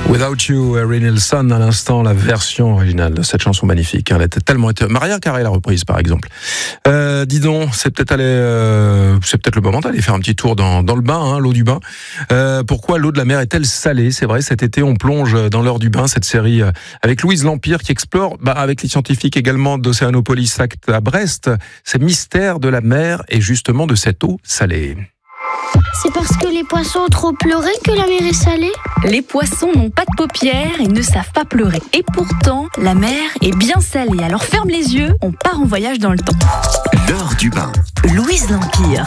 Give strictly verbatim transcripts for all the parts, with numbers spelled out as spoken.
Without You, Harry Nilsson, à l'instant, la version originale de cette chanson magnifique. Elle était tellement été... Mariah Carey l'a reprise, par exemple. Euh, dis donc, c'est peut-être aller, euh, c'est peut-être le moment d'aller faire un petit tour dans, dans le bain, hein, l'eau du bain. Euh, pourquoi l'eau de la mer est-elle salée? C'est vrai, cet été, on plonge dans l'heure du bain, cette série avec Louise Lampire qui explore, bah, avec les scientifiques également d'Océanopolis Act à Brest, ces mystères de la mer et justement de cette eau salée. C'est parce que les poissons ont trop pleuré que la mer est salée? Les poissons n'ont pas de paupières et ne savent pas pleurer. Et pourtant, la mer est bien salée. Alors ferme les yeux, on part en voyage dans le temps. L'heure du bain. Louise Lampire.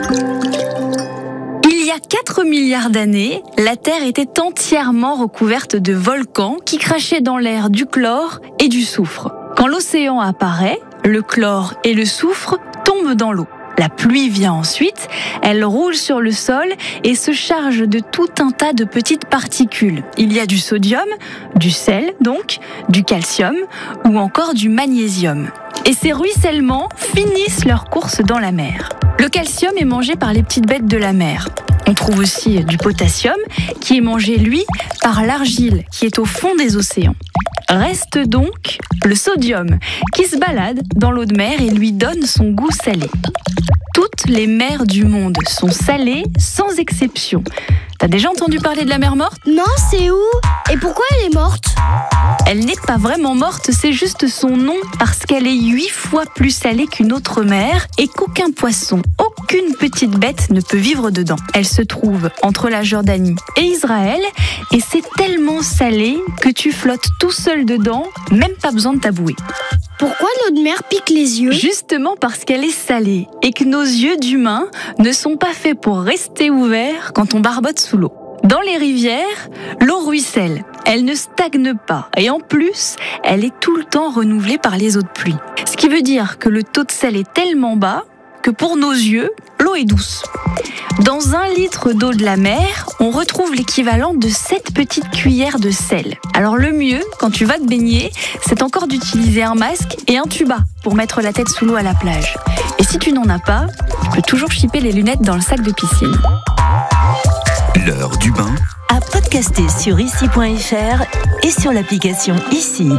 Il y a quatre milliards d'années, la Terre était entièrement recouverte de volcans qui crachaient dans l'air du chlore et du soufre. Quand l'océan apparaît, le chlore et le soufre tombent dans l'eau. La pluie vient ensuite, elle roule sur le sol et se charge de tout un tas de petites particules. Il y a du sodium, du sel donc, du calcium ou encore du magnésium. Et ces ruissellements finissent leur course dans la mer. Le calcium est mangé par les petites bêtes de la mer. On trouve aussi du potassium qui est mangé, lui, par l'argile qui est au fond des océans. Reste donc le sodium qui se balade dans l'eau de mer et lui donne son goût salé. Toutes les mers du monde sont salées sans exception. T'as déjà entendu parler de la mer morte? Non, c'est où? Et pourquoi elle est morte? Elle n'est pas vraiment morte, c'est juste son nom parce qu'elle est huit fois plus salée qu'une autre mer et qu'aucun poisson, aucune petite bête ne peut vivre dedans. Elle se trouve entre la Jordanie et Israël et c'est tellement salé que tu flottes tout seul dedans, même pas besoin de tabouer. Pourquoi l'eau de mer pique les yeux? Justement parce qu'elle est salée et que nos yeux d'humains ne sont pas faits pour rester ouverts quand on barbote sous l'eau. Dans les rivières, l'eau ruisselle, elle ne stagne pas et en plus, elle est tout le temps renouvelée par les eaux de pluie. Ce qui veut dire que le taux de sel est tellement bas que pour nos yeux, l'eau est douce. Dans un litre d'eau de la mer, on retrouve l'équivalent de sept petites cuillères de sel. Alors le mieux, quand tu vas te baigner, c'est encore d'utiliser un masque et un tuba pour mettre la tête sous l'eau à la plage. Et si tu n'en as pas, tu peux toujours chipper les lunettes dans le sac de piscine. L'heure du bain. À podcaster sur ici point f r et sur l'application Ici.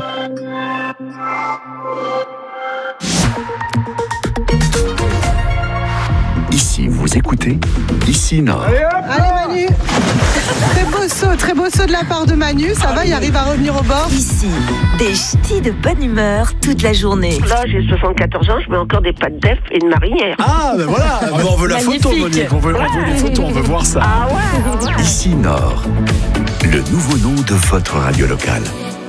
Ici, vous écoutez Ici Nord. Allez, Allez Manu. Très beau saut, très beau saut de la part de Manu. Ça va, il arrive à revenir au bord. Ici, des ch'tis de bonne humeur toute la journée. Là, j'ai soixante-quatorze ans, je mets encore des pâtes d'œuf et de marinière. Ah, ben voilà. Ah, ben on veut la Magnifique. photo, Monique. On veut, on veut les photos, on veut voir ça. Ah ouais. Ici Nord. Le nouveau nom de votre radio locale.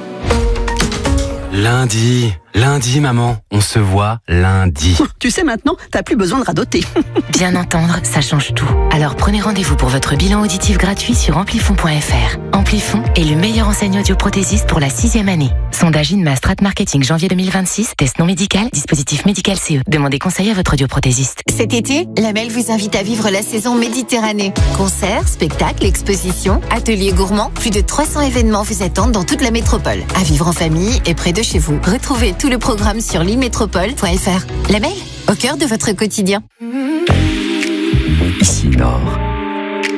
Lundi, lundi maman, on se voit lundi. Tu sais maintenant, t'as plus besoin de radoter. Bien entendre, ça change tout. Alors prenez rendez-vous pour votre bilan auditif gratuit sur amplifon point f r. Amplifon est le meilleur enseigne audioprothésiste pour la sixième année. Sondage INMA Strat Marketing janvier deux mille vingt-six, test non médical, dispositif médical C E. Demandez conseil à votre audioprothésiste. Cet été, la Mel vous invite à vivre la saison Méditerranée. Concerts, spectacles, expositions, ateliers gourmands, plus de trois cents événements vous attendent dans toute la métropole. À vivre en famille et près de chez vous. Retrouvez tout le programme sur l'imétropole point f r. La Mel, au cœur de votre quotidien.